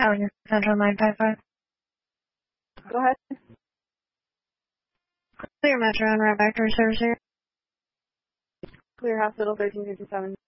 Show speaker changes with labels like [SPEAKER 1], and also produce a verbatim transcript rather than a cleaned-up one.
[SPEAKER 1] California Central nine five five.
[SPEAKER 2] Go ahead.
[SPEAKER 1] Clear Metro and Red Vector service here.
[SPEAKER 2] Clear Hospital thirteen fifty-seven.